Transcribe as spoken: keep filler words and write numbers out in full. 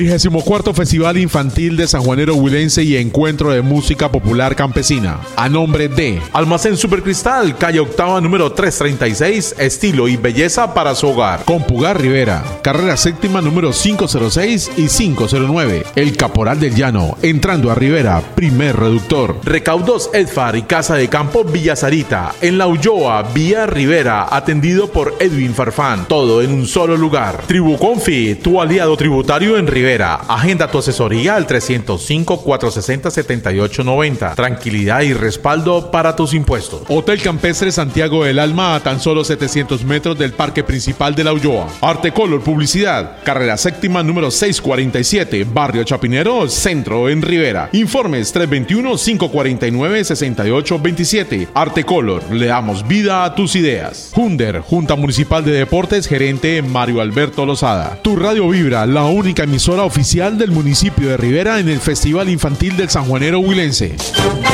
trigésimo cuarto Festival Infantil de Sanjuanero Huilense y Encuentro de Música Popular Campesina. A nombre de Almacén Supercristal, calle octava, número trescientos treinta y seis, estilo y belleza para su hogar. Compugar Rivera, carrera séptima número quinientos seis y quinientos nueve. El Caporal del Llano, entrando a Rivera, primer reductor. Recaudos Edfar y Casa de Campo Villa Sarita, en La Ulloa, vía Rivera, atendido por Edwin Farfán, todo en un solo lugar. Tribuconfi, tu aliado tributario en Rivera. Agenda tu asesoría al trescientos cinco, cuatrocientos sesenta, setenta y ocho noventa. Tranquilidad y respaldo para tus impuestos. Hotel Campestre Santiago del Alma, a tan solo setecientos metros del parque principal de La Ulloa. Artecolor Publicidad, carrera séptima número seiscientos cuarenta y siete, Barrio Chapinero, Centro en Rivera. Informes tres dos uno, cinco cuatro nueve, seis ocho dos siete. Artecolor, le damos vida a tus ideas. Junder, Junta Municipal de Deportes, gerente Mario Alberto Lozada. Tu Radio Vibra, la única emisora oficial del municipio de Rivera en el Festival Infantil del Sanjuanero Huilense.